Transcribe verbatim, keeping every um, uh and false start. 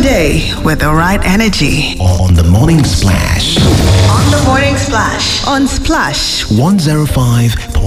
day with the right energy. On the Morning Splash. On the Morning Splash. On Splash one oh five point